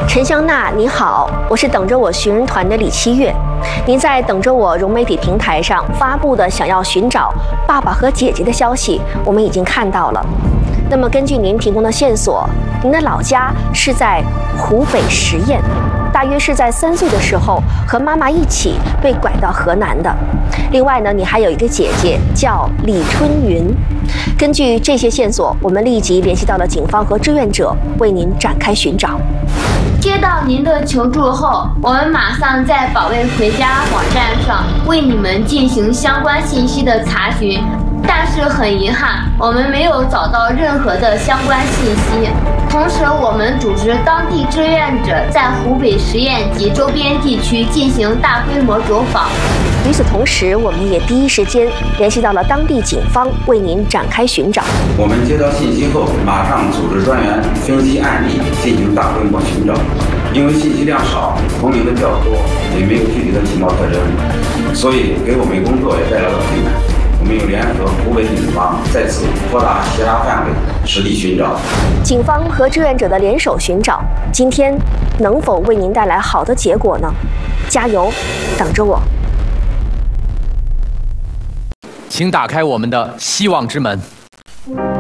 陈香娜，你好，我是等着我寻人团的李七月。您在等着我融媒体平台上发布的想要寻找爸爸和姐姐的消息，我们已经看到了。那么根据您提供的线索，您的老家是在湖北十堰，大约是在3岁的时候和妈妈一起被拐到河南的。另外呢，你还有一个姐姐叫李春云。根据这些线索，我们立即联系到了警方和志愿者，为您展开寻找。 接到您的求助后，我们马上在保卫回家网站上为你们进行相关信息的查询，但是很遗憾，我们没有找到任何的相关信息。同时，我们组织当地志愿者在湖北十堰及周边地区进行大规模走访。 与此同时，我们也第一时间联系到了当地警方，为您展开寻找。 我们接到信息后，马上组织专员分析案例，进行大规模寻找。因为信息量少，同龄的较多，也没有具体的情报特征，所以给我们工作也带来了困难。我们又联合湖北警方再次扩大协查范围，实地寻找。 警方和志愿者的联手寻找，今天能否为您带来好的结果呢？加油，等着我。 请打开我们的希望之门。